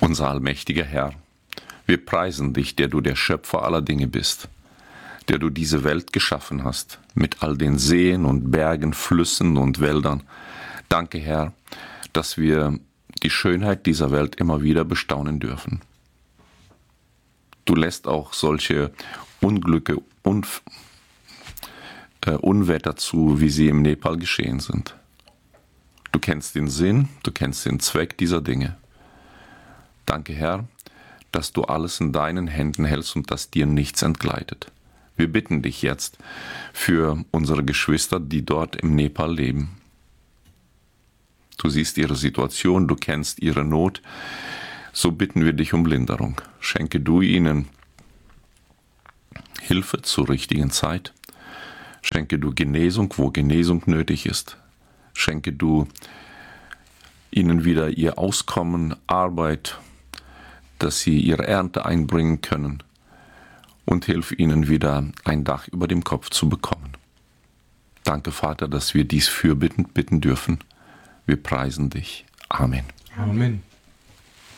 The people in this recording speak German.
Unser allmächtiger Herr, wir preisen dich, der du der Schöpfer aller Dinge bist, der du diese Welt geschaffen hast, mit all den Seen und Bergen, Flüssen und Wäldern. Danke, Herr, dass wir die Schönheit dieser Welt immer wieder bestaunen dürfen. Du lässt auch solche Unglücke, Unwetter zu, wie sie im Nepal geschehen sind. Du kennst den Sinn, du kennst den Zweck dieser Dinge. Danke, Herr, dass du alles in deinen Händen hältst und dass dir nichts entgleitet. Wir bitten dich jetzt für unsere Geschwister, die dort im Nepal leben. Du siehst ihre Situation, du kennst ihre Not. So bitten wir dich um Linderung. Schenke du ihnen Hilfe zur richtigen Zeit. Schenke du Genesung, wo Genesung nötig ist. Schenke du ihnen wieder ihr Auskommen, Arbeit, dass sie ihre Ernte einbringen können, und hilf ihnen wieder ein Dach über dem Kopf zu bekommen. Danke, Vater, dass wir dies fürbittend bitten dürfen. Wir preisen dich. Amen. Amen.